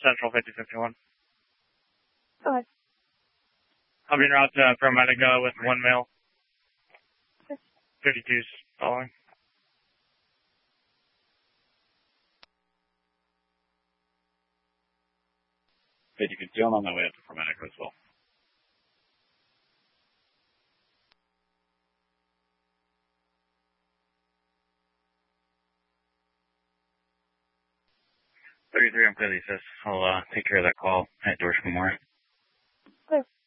Central 5051. Go ahead. I'll be en route to ProMedica with one male. Okay. 52's following. 5052, I'm on my way up to ProMedica as well. I'm clearly sis. I'll take care of that call at Dorsch Memorial. Clear.